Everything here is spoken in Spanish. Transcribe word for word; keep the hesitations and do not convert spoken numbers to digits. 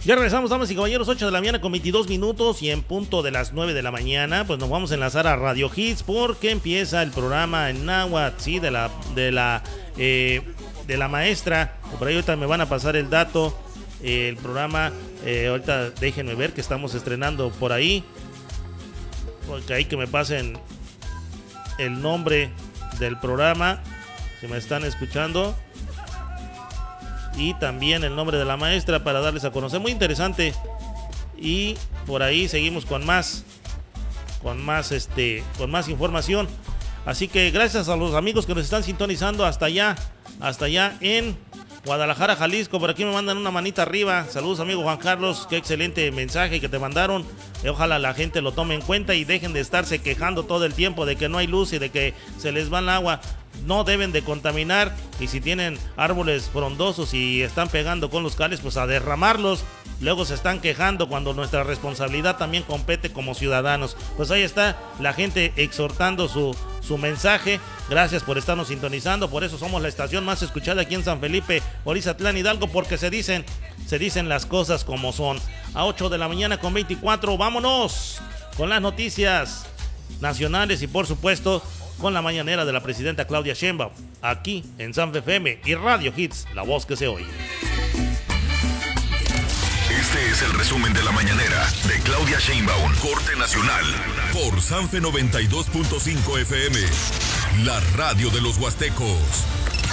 Ya regresamos, damas y caballeros, ocho de la mañana con veintidós minutos y en punto de las nueve de la mañana, pues nos vamos a enlazar a Radio Hits porque empieza el programa en náhuatl, sí, de la de la eh, de la maestra. Por ahí ahorita me van a pasar el dato, eh, el programa, eh, ahorita déjenme ver que estamos estrenando por ahí, porque ahí que me pasen el nombre del programa, si me están escuchando. Y también el nombre de la maestra para darles a conocer, muy interesante. Y por ahí seguimos con más, con más este, con más información. Así que gracias a los amigos que nos están sintonizando hasta allá, hasta allá en Guadalajara, Jalisco. Por aquí me mandan una manita arriba. Saludos, amigo Juan Carlos, qué excelente mensaje que te mandaron. Ojalá la gente lo tome en cuenta y dejen de estarse quejando todo el tiempo de que no hay luz y de que se les va el agua. No deben de contaminar, y si tienen árboles frondosos y están pegando con los cables, pues a derramarlos. Luego se están quejando cuando nuestra responsabilidad también compete como ciudadanos. Pues ahí está la gente exhortando su, su mensaje. Gracias por estarnos sintonizando. Por eso somos la estación más escuchada aquí en San Felipe, Orizatlán, Hidalgo, porque se dicen, se dicen las cosas como son. A ocho de la mañana con veinticuatro, vámonos con las noticias nacionales y por supuesto con la mañanera de la presidenta Claudia Sheinbaum, aquí en San F M y Radio Hits, la voz que se oye. Este es el resumen de la mañanera de Claudia Sheinbaum, corte nacional, por Sanfe noventa y dos punto cinco F M, la radio de los huastecos.